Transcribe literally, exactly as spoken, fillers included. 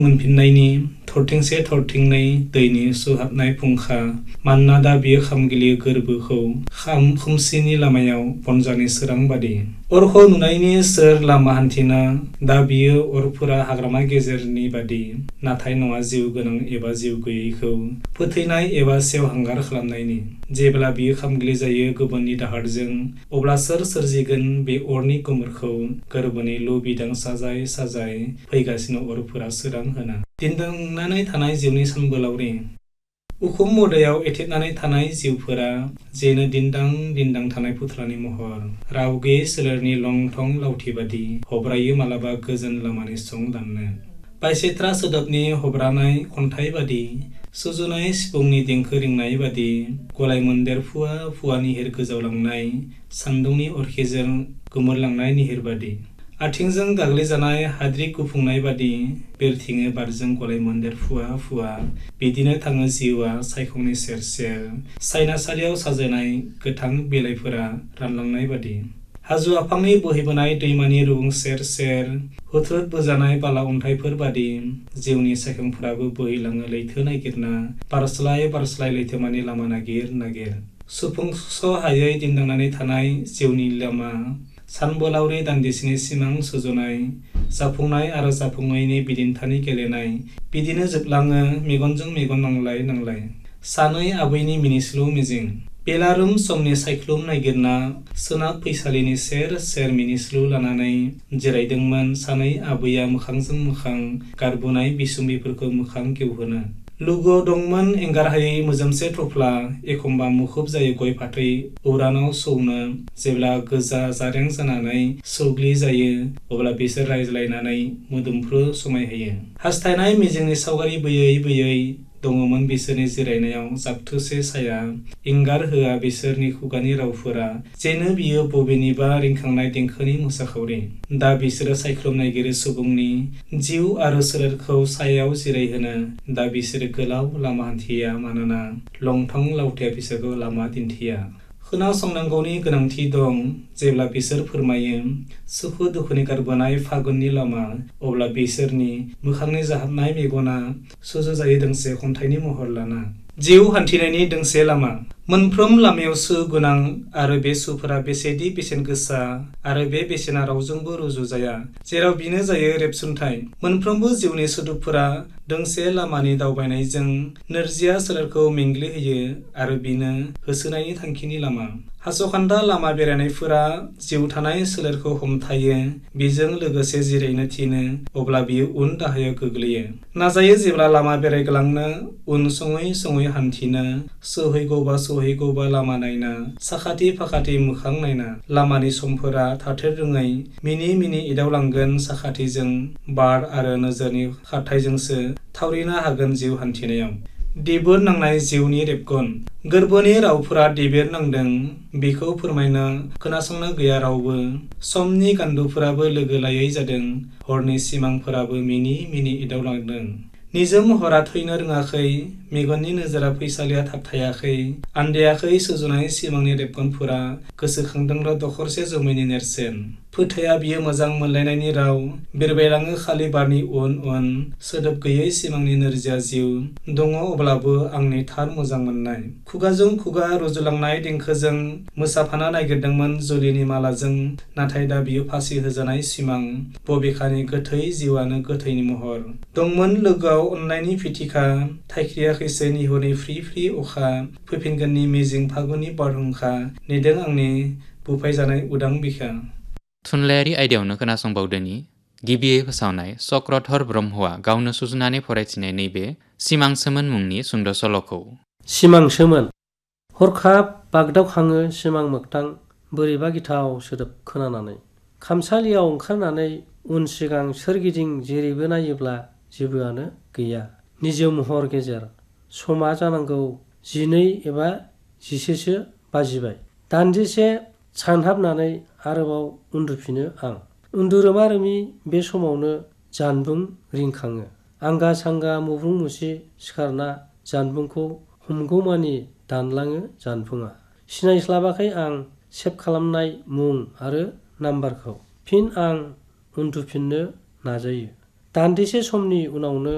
मोनफिननायनि थरथिंसे थरथिंनै दैनि सुहाबनाय फुंखा मानोना दा बियो खामगिलि गोरबोखौ खाम खोमसिनि लामायाव बनजानि सोरां बादि अरखौ नुनायनि सोर लामा हान्थिना दा बियो अरफोरा हाग्रामा गेजेरनि बादि नाथाय नङा जिउ गोनां एबा जिउ गैयैखौ फोथैनाय एबा सेवहांगार खालामनायनि जेब्ला बियो खामगिलि जायो गुबुननि दाहारजों अब्ला सोर सोरजिगोन बे अरनि गोमोरखौ गोरबोनि लु बिदां साजाय साजाय फैगासिनो अरफोरा सोरां होना दिन्दांनानै थानाय जिउनि सानबोलावरि उखुम मुदायाव एथेबनानै थानाय जिउफोरा जेनो दिन्दां दिन्दां थानाय फुथुलानि महर राव गैयै सोलेरनि लंथं लावथि बादि हब्रायो मालाबा गोजोन लामानि सं दाननो बायसेथ्रा सोदोबनि हब्रानाय खन्थाइ बादि सुजुनाय सिफुंनि देंखो रिंनाय बादि गलाय मोन्देर फुवा फुवा निहिर गोजावलांनाय सान्दुंनि अरखिजों गोमोरलांनाय निहिर बादि आथिंजों गाग्लिजानाय हाद्रि गुफुंनाय बादि बिरथिङो बारजों गलाय मोन्देर फुवा फुवा बिदिनो थाङो जिउआ सायखंनि सेर सेर सायनासालियाव साजायनाय गोथां बिलाइफोरा रानलांनाय बादि हाजो आफांनि बोहैबोनाय दैमानि रुगुं सेर सेर हुथ्रुद बोजानाय बाला अन्थाइफोर बादि जिउनि सायखंफोराबो बोहैलाङो लैथो नागिरना बारस्लाय बारस्लाय लैथोमानि लामा नागिर नागिर सुफुंस हायै दिन्दांनानै थानाय जिउनि लामा सानबोलावरि दान्दिसेनि सिमां सुजुनाय जाफुंनाय आरो जाफुङैनि बिदिन्थानि गेलेनाय बिदिनो जोबलाङो मेगनजों मेगन नांलाय नांलाय सानै आबैनि मिनिस्लु मिजिं बेलारुम समनि सायख्लुम नागिरना सोनाब फैसालिनि सेर सेर मिनिस्लु लानानै जिरायदोंमोन सानै आबैया मोखांजों मोखां गारबोनाय बिसुम्बिफोरखौ मोखां गेवहोनो लुगुआव दंमोन एंगारहायै मोजोमसे थफ्ला एखम्बा मुखुब जायो गय फाथै उरानाव सौनो जेब्ला गोजा जारें जानानै सौग्लि जायो अब्ला बिसोर रायज्लायनानै मोदोमफ्रु समायहोयो हास्थायनाय मिजिंनि सावगारि बोयै बोयै दङमोन बिसोरनि जिरायनायाव जाबथुसे साया एंगार होआ बिसोरनि खुगानि रावफोरा जेनो बियो बबेनिबा रिंखांनाय देंखोनि मोसाखावरि दा बिसोरो सायख्लुम नायगिरि सुबुंनि जिउ आरो सोलेरखौ सायायाव जिरायहोनो दा बिसोरो गोलाव लामा हान्थिया मानोना लंथं लावथिया बिसोरखौ लामा दिन्थिया खोनासंनांगौनि गोनांथि दं जेब्ला बिसोर फोरमायो सुखु दुखुनि गारबोनाय फागुननि लामा अब्ला बिसोरनि मोखांनि जाहाबनाय मेगना सुजुजायो दोंसे खन्थाइनि महर लाना जिउ हान्थिनायनि दोंसे लामा मोनफ्रोम लामायाव सु गोनां आरो बे सुफोरा बेसेदि बेसेन गोसा आरो बे बेसेना रावजोंबो रुजुजाया जेराव बिनो जायो रेबसुनथाय मोनफ्रोमबो जिउनि सोदोबफोरा दोंसे लामानि दावबायनायजों नोरजिया सोलेरखौ मेंग्लिहोयो आरो बिनो होसोनायनि थांखिनि लामा हास'खान्दा लामा बेरायनायफोरा जिउ थानाय सोलेरखौ हमथायो बेजों लोगोसे जिरायनो थिनो अब्ला बियो उन दाहायाव गोग्लैयो नाजायो जेब्ला लामा बेरायग्लांनो उन सङै सङै हान्थिनो सौहैगौबा सौहैगौबा लामा नायना साखाथि फाखाथि मोखां नायना लामानि समफोरा थाथेर रोङै मिनि मिनि एदावलांगोन साखाथिजों बार आरो नोजोरनि खारथायजोंसो थावरिनो हागोन जिउ हान्थिनायाव दिबोर नांनाय जिउनि रेबगन गोरबोनि रावफोरा दिबेर नांदों बेखौ फोरमायनो खोनासंनो गैया रावबो समनि गान्दुफोराबो लोगो लायै जादों हरनि सिमांफोराबो मिनि मिनि एदावलांदों निजोम हरा थैनो रोङाखै मेगननि नोजोरा फैसालिया थाबथायाखै आन्दायाखै सुजुनाय सिमांनि रेबगनफोरा गोसोखांदोंल' दखरसे जोमैनि नेरसोन फोथाया बियो मोजां मोनलायनायनि राव बिरबायलाङो खालि बारनि उन उन सोदोब गैयै सिमांनि नोरजिया जिउ दङ अब्लाबो आंनि थार मोजां मोननाय खुगाजों खुगा रुजुलांनाय देंखोजों मोसाफाना नागिरदोंमोन जुलिनि मालाजों नाथाय दा बियो फासि होजानाय सिमां बबेखानि गोथै जिउआनो गोथैनि महर दंमोन लोगोआव अननायनि फिथिखा थाइख्रियाखैसै निहुरनि फ्रि फ्रि अखा फैफिनगोननि मिजिं फागुननि बारहुंखा नेदों आंनि बुफायजानाय उदां बिखा थुनलाइयारि आयदायावनो खोनासंबावदोनि गिबियै फोसावनाय चक्रधर ब्रह्मआ गावनो सुजुनानै फरायथिनाय नैबे सिमांसोमोन मुंनि सुंद' सल'खौ सिमांसोमोन हरखाब बागदावखाङो सिमां मोगथां बोरैबा गिथाव सोदोब खोनानानै खामसालियाव ओंखारनानै उन सिगां सोरगिदिं जेरैबो नायोब्ला जेबोआनो गैया निजोम हर गेजेर समा जानांगौ जिनै एबा जिसेसो बाजिबाय दान्दिसे सानहाबनानै आरोबाव उन्दुफिनो आं उन्दुरोमा रोमि बे समावनो जानबुं रिंखाङो आंगा सांगा मुब्रुं मुसि सिखारना जानबुंखौ हमगौमानि दानलाङो जानबुङा सिनायस्लाबाखै आं सेभ खालामनाय मुं आरो नाम्बारखौ फिन आं उन्दुफिननो नाजायो दान्दिसे समनि उनावनो